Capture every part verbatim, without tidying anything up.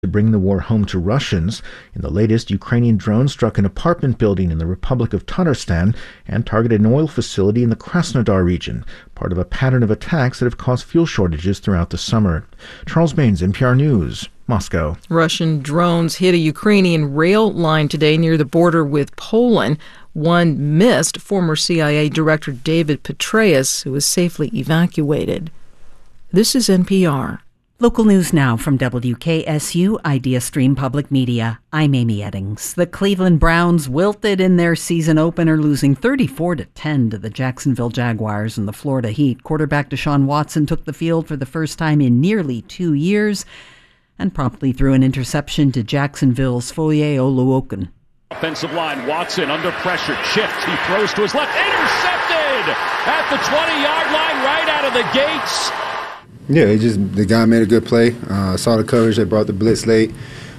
to bring the war home to Russians. In the latest, Ukrainian drones struck an apartment building in the Republic of Tatarstan and targeted an oil facility in the Krasnodar region, part of a pattern of attacks that have caused fuel shortages throughout the summer. Charles Baines, N P R News, Moscow. Russian drones hit a Ukrainian rail line today near the border with Poland. One missed former C I A Director David Petraeus, who was safely evacuated. This is N P R. Local news now from W K S U Idea Stream Public Media. I'm Amy Eddings. The Cleveland Browns wilted in their season opener, losing thirty-four to ten to the Jacksonville Jaguars in the Florida Heat. Quarterback Deshaun Watson took the field for the first time in nearly two years and promptly threw an interception to Jacksonville's Foye Oluokun. Offensive line, Watson under pressure, chipped, he throws to his left, intercepted at the twenty-yard line, right out of the gates. Yeah, it just the guy made a good play. Uh, saw the coverage. They brought the blitz late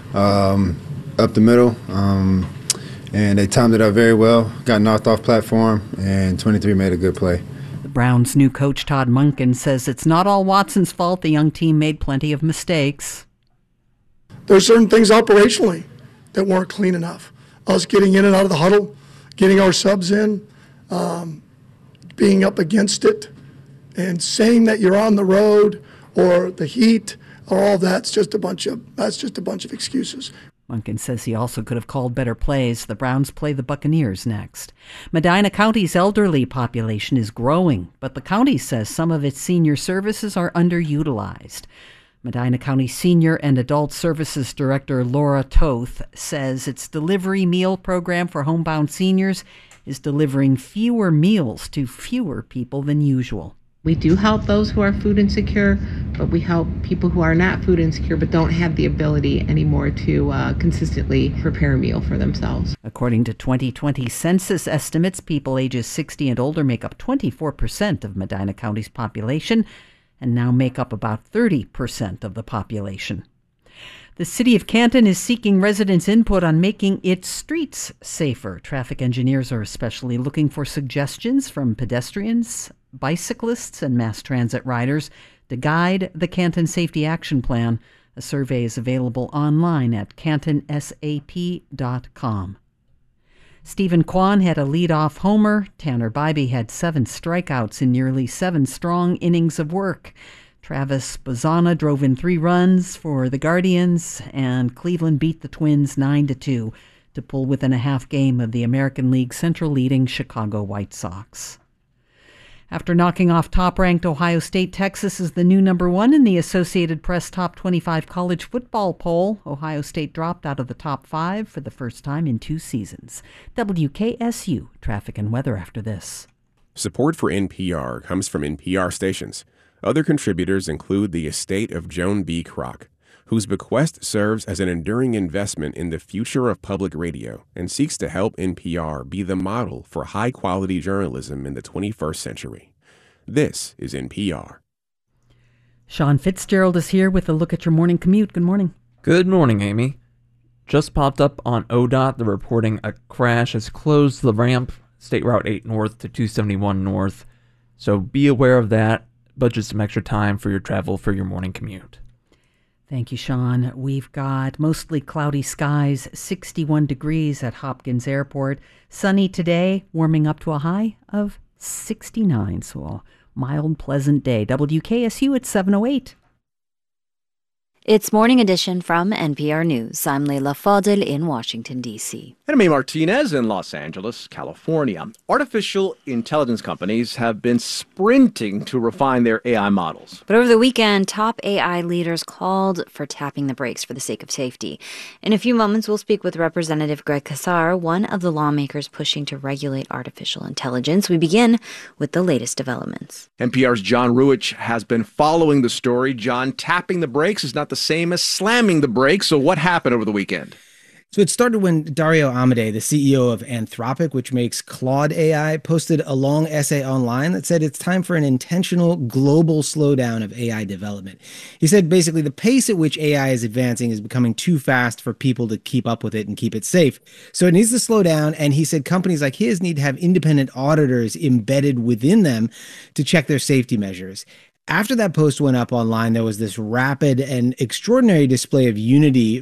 um, up the middle, um, and they timed it up very well. Got knocked off platform, and twenty-three made a good play. The Browns' new coach Todd Monken says it's not all Watson's fault. The young team made plenty of mistakes. There's certain things operationally that weren't clean enough. Us getting in and out of the huddle, getting our subs in, um, being up against it. And saying that you're on the road or the heat or all that's just a bunch of that's just a bunch of excuses. Monken says he also could have called better plays. The Browns play the Buccaneers next. Medina County's elderly population is growing, but the county says some of its senior services are underutilized. Medina County Senior and Adult Services Director Laura Toth says its delivery meal program for homebound seniors is delivering fewer meals to fewer people than usual. We do help those who are food insecure, but we help people who are not food insecure but don't have the ability anymore to uh, consistently prepare a meal for themselves. According to twenty twenty census estimates, people ages sixty and older make up twenty-four percent of Medina County's population and now make up about thirty percent of the population. The city of Canton is seeking residents' input on making its streets safer. Traffic engineers are especially looking for suggestions from pedestrians, bicyclists, and mass transit riders to guide the Canton Safety Action Plan. A survey is available online at canton s a p dot com. Stephen Kwan had a leadoff homer. Tanner Bybee had seven strikeouts in nearly seven strong innings of work. Travis Bazzana drove in three runs for the Guardians, and Cleveland beat the Twins nine to two to pull within a half game of the American League Central leading Chicago White Sox. After knocking off top-ranked Ohio State, Texas is the new number one in the Associated Press Top twenty-five college football poll. Ohio State dropped out of the top five for the first time in two seasons. W K S U traffic and weather after this. Support for N P R comes from N P R stations. Other contributors include the estate of Joan B. Kroc, whose bequest serves as an enduring investment in the future of public radio and seeks to help N P R be the model for high-quality journalism in the twenty-first century. This is N P R. Sean Fitzgerald is here with a look at your morning commute. Good morning. Good morning, Amy. Just popped up on O D O T. They're reporting a crash has closed the ramp, State Route eight North to two seventy-one North. So be aware of that. Budget some extra time for your travel for your morning commute. Thank you, Sean. We've got mostly cloudy skies, sixty-one degrees at Hopkins Airport. Sunny today, warming up to a high of sixty-nine. So a mild, pleasant day. W K S U at seven oh eight. It's Morning Edition from N P R News. I'm Leila Fadel in Washington, D C. And I'm Martinez in Los Angeles, California. Artificial intelligence companies have been sprinting to refine their A I models. But over the weekend, top A I leaders called for tapping the brakes for the sake of safety. In a few moments, we'll speak with Representative Greg Casar, one of the lawmakers pushing to regulate artificial intelligence. We begin with the latest developments. N P R's John Ruwitch has been following the story. John, tapping the brakes is not the same as slamming the brakes. So what happened over the weekend? So it started when Dario Amodei, the C E O of Anthropic, which makes Claude A I, posted a long essay online that said it's time for an intentional global slowdown of A I development. He said basically the pace at which A I is advancing is becoming too fast for people to keep up with it and keep it safe. So it needs to slow down. And he said companies like his need to have independent auditors embedded within them to check their safety measures. After that post went up online, there was this rapid and extraordinary display of unity